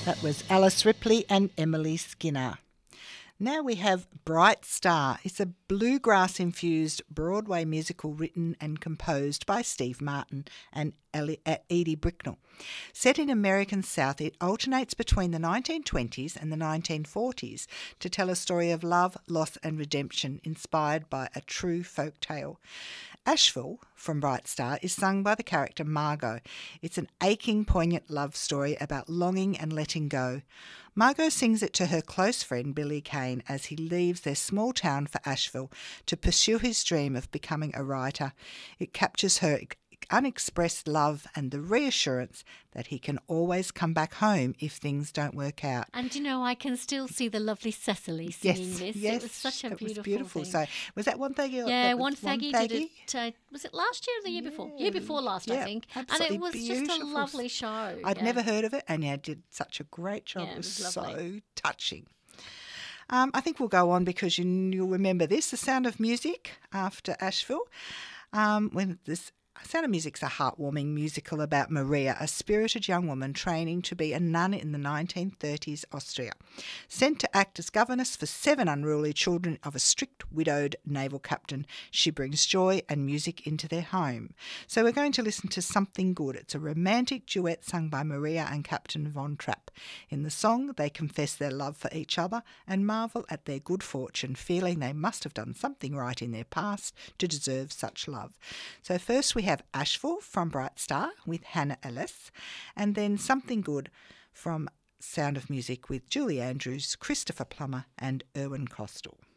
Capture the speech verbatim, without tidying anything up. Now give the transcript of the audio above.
That was Alice Ripley and Emily Skinner. Now we have Bright Star. It's a bluegrass-infused Broadway musical written and composed by Steve Martin and Edie Bricknell. Set in American South, it alternates between the nineteen twenties and the nineteen forties to tell a story of love, loss and redemption inspired by a true folk tale. Asheville, from Bright Star, is sung by the character Margot. It's an aching, poignant love story about longing and letting go. Margot sings it to her close friend Billy Kane as he leaves their small town for Asheville to pursue his dream of becoming a writer. It captures her unexpressed love and the reassurance that he can always come back home if things don't work out. And you know, I can still see the lovely Cecily singing yes, this. Yes, it was such a it beautiful, was beautiful. thing. So was that Wonthaggi? Yeah, Wonthaggi did it. Uh, was it last year or the year yeah, before? Year before last, yeah, I think. Absolutely and it was beautiful. just a lovely show. I'd yeah. never heard of it, and yeah, did such a great job. Yeah, it was, it was so touching. Um, I think we'll go on because you, you'll remember this, The Sound of Music after Asheville. Um, when this Sound of Music's a heartwarming musical about Maria, a spirited young woman training to be a nun in the nineteen thirties Austria. Sent to act as governess for seven unruly children of a strict widowed naval captain, she brings joy and music into their home. So we're going to listen to Something Good. It's a romantic duet sung by Maria and Captain Von Trapp. In the song, they confess their love for each other and marvel at their good fortune, feeling they must have done something right in their past to deserve such love. So first we have Asheville from Bright Star with Hannah Ellis, and then Something Good from Sound of Music with Julie Andrews, Christopher Plummer and Erwin Kostel.